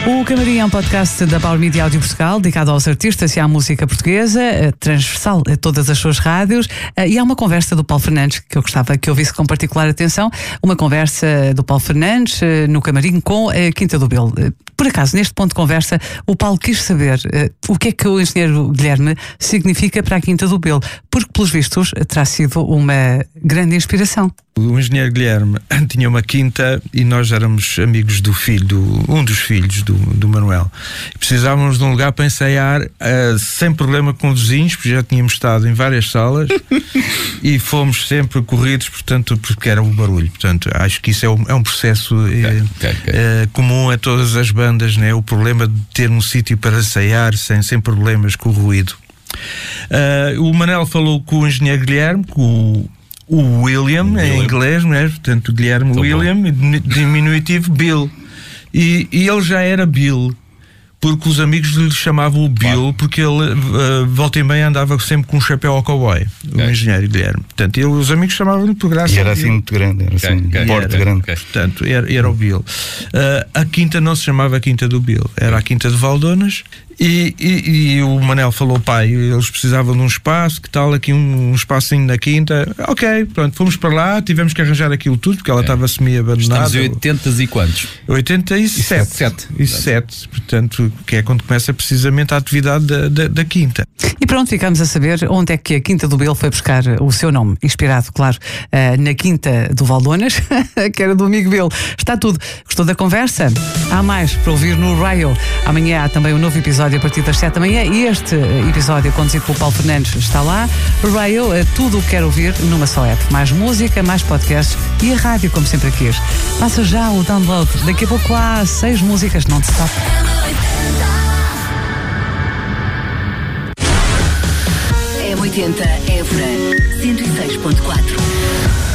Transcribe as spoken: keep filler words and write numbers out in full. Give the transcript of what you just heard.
O Camarim é um podcast da Power Media Áudio Portugal, dedicado aos artistas e à música portuguesa, transversal a todas as suas rádios, e há uma conversa do Paulo Fernandes que eu gostava que ouvisse com particular atenção, uma conversa do Paulo Fernandes no Camarim com a Quinta do Bilo. Por acaso, neste ponto de conversa, o Paulo quis saber uh, o que é que o engenheiro Guilherme significa para a Quinta do Bilo, porque, pelos vistos, terá sido uma grande inspiração. O engenheiro Guilherme tinha uma quinta e nós éramos amigos do filho, do, um dos filhos do, do Manuel. Precisávamos de um lugar para ensaiar uh, sem problema com vizinhos, porque já tínhamos estado em várias salas e fomos sempre corridos, portanto, porque era o barulho. Portanto, acho que isso é um, é um processo okay, uh, okay, okay. Uh, comum a todas as bandas, né? O problema de ter um sítio para ensaiar sem, sem problemas com o ruído. Uh, o Manuel falou com o engenheiro Guilherme, com o O William, William, em inglês, né? Portanto, Guilherme Tô William, bom. Diminutivo Bill. E, e ele já era Bill, porque os amigos lhe chamavam o Bill, claro. Porque ele, uh, volta e meia, andava sempre com um chapéu ao cowboy, okay. O engenheiro Guilherme. Portanto, ele, os amigos chamavam-lhe por graça. E era assim muito grande, era okay, assim, okay. um porte era, grande. Okay. Portanto, era, era o Bill. Uh, a quinta não se chamava a Quinta do Bill, era a Quinta de Valdonas. E, e, e o Manel falou, pai, eles precisavam de um espaço, que tal aqui um, um espacinho na quinta? Ok, pronto, fomos para lá, tivemos que arranjar aquilo tudo, porque ela estava é. semi-abandonada. Estamos em oitenta e quantos? oitenta e sete. E sete, portanto, que é quando começa precisamente a atividade da, da, da quinta. E pronto, ficamos a saber onde é que a Quinta do Bilo foi buscar o seu nome, inspirado, claro, na Quinta do Valdonas, que era do amigo Bilo. Está tudo. Gostou da conversa? Há mais para ouvir no Raio. Amanhã há também um novo episódio a partir das sete da manhã e este episódio conduzido pelo Paulo Fernandes está lá. Raio, tudo o que quer ouvir numa só app. Mais música, mais podcasts e a rádio, como sempre quis. Faça já o download. Daqui a pouco há seis músicas non-stop. M oitenta Évora cento e seis ponto quatro.